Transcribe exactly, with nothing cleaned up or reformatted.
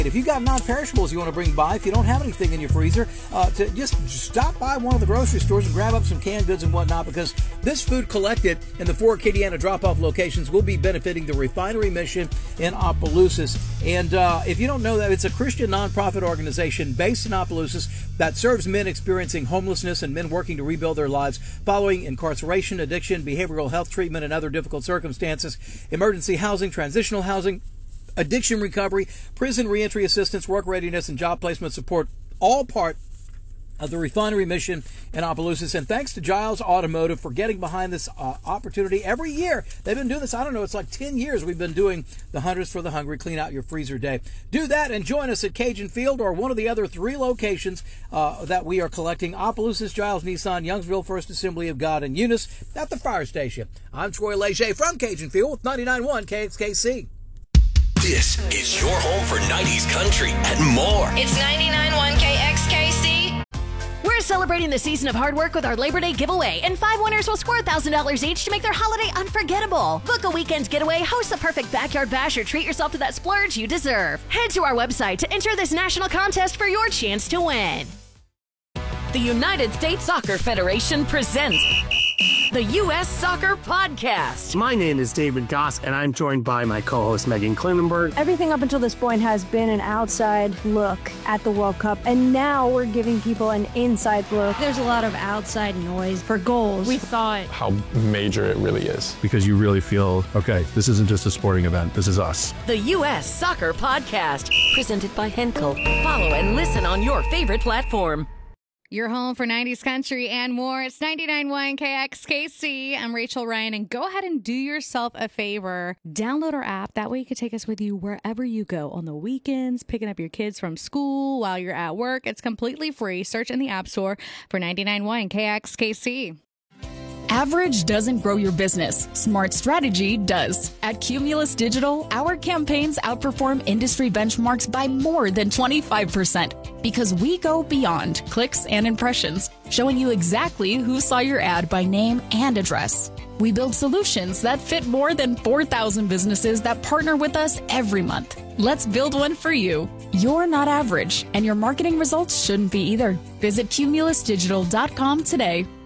If you got non-perishables you want to bring by, if you don't have anything in your freezer, uh, to just stop by one of the grocery stores and grab up some canned goods and whatnot, because this food collected in the four Acadiana drop-off locations will be benefiting the refinery mission in Opelousas. And uh, if you don't know that, it's a Christian nonprofit organization based in Opelousas that serves men experiencing homelessness and men working to rebuild their lives following incarceration, addiction, behavioral health treatment, and other difficult circumstances, emergency housing, transitional housing, addiction recovery, prison reentry assistance, work readiness, and job placement support, all part of the refinery mission in Opelousas. And thanks to Giles Automotive for getting behind this uh, opportunity. Every year, they've been doing this, I don't know, it's like ten years we've been doing the Hunters for the Hungry, Clean Out Your Freezer Day. Do that and join us at Cajun Field or one of the other three locations uh, that we are collecting: Opelousas, Giles Nissan, Youngsville First Assembly of God, and Eunice at the fire station. I'm Troy Leger from Cajun Field with ninety-nine point one K X K C. This is your home for nineties country and more. It's ninety-nine point one K X K C. We're celebrating the season of hard work with our Labor Day giveaway, and five winners will score one thousand dollars each to make their holiday unforgettable. Book a weekend getaway, host the perfect backyard bash, or treat yourself to that splurge you deserve. Head to our website to enter this national contest for your chance to win. The United States Soccer Federation presents the U S Soccer Podcast. My name is David Goss, and I'm joined by my co-host Megan Klinenberg. Everything up until this point has been an outside look at the World Cup, and now we're giving people an inside look. There's a lot of outside noise for goals. We thought how major it really is. Because you really feel, okay, this isn't just a sporting event, this is us. The U S Soccer Podcast, presented by Henkel. Follow and listen on your favorite platform. Your home for nineties country and more. It's ninety-nine point one K X K C. I'm Rachel Ryan, and go ahead and do yourself a favor. Download our app. That way you can take us with you wherever you go on the weekends, picking up your kids from school while you're at work. It's completely free. Search in the App Store for ninety-nine point one K X K C. Average doesn't grow your business. Smart strategy does. At Cumulus Digital, our campaigns outperform industry benchmarks by more than twenty-five percent because we go beyond clicks and impressions, showing you exactly who saw your ad by name and address. We build solutions that fit more than four thousand businesses that partner with us every month. Let's build one for you. You're not average, and your marketing results shouldn't be either. Visit cumulus digital dot com today.